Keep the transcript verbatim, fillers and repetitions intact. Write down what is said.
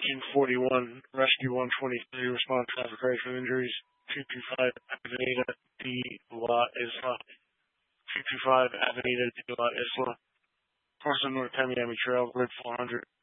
Engine forty-one, Rescue one twenty-three, respond traffic ready for injuries. two two five, Avenida de la Isla. two two five, Avenida de la Isla. Course North Tamiami Trail, grid four hundred.